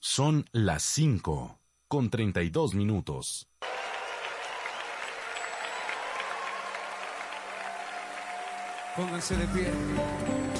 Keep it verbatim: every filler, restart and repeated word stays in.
Son las cinco, con treinta y dos minutos. Pónganse de pie.